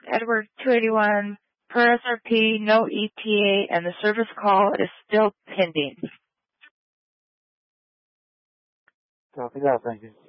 Edward 281, per SRP, no ETA, and the service call is still pending. Copy that, thank you.